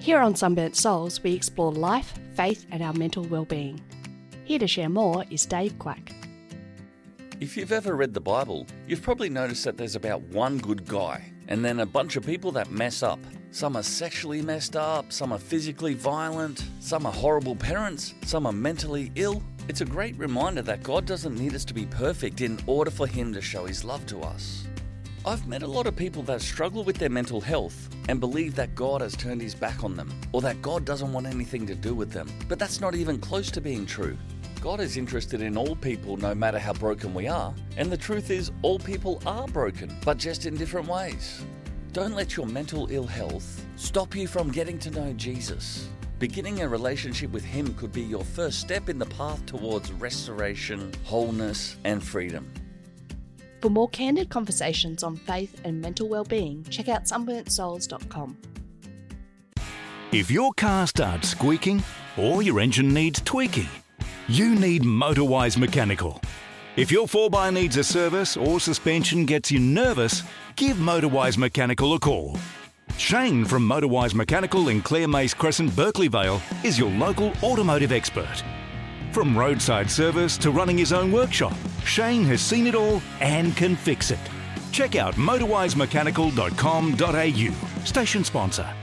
Here on Sunburnt Souls, we explore life, faith and our mental well-being. Here to share more is Dave Quack. If you've ever read the Bible, you've probably noticed that there's about one good guy, and then a bunch of people that mess up. Some are sexually messed up, some are physically violent, some are horrible parents, some are mentally ill. It's a great reminder that God doesn't need us to be perfect in order for Him to show His love to us. I've met a lot of people that struggle with their mental health and believe that God has turned His back on them, or that God doesn't want anything to do with them. But that's not even close to being true. God is interested in all people no matter how broken we are, and the truth is all people are broken, but just in different ways. Don't let your mental ill health stop you from getting to know Jesus. Beginning a relationship with Him could be your first step in the path towards restoration, wholeness, and freedom. For more candid conversations on faith and mental well-being, check out sunburntsouls.com. If your car starts squeaking or your engine needs tweaking, you need Motorwise Mechanical. If your 4x needs a service or suspension gets you nervous, give Motorwise Mechanical a call. Shane from Motorwise Mechanical in Clare Mace Crescent, Berkeley Vale is your local automotive expert. From roadside service to running his own workshop, Shane has seen it all and can fix it. Check out motorwisemechanical.com.au. Station sponsor.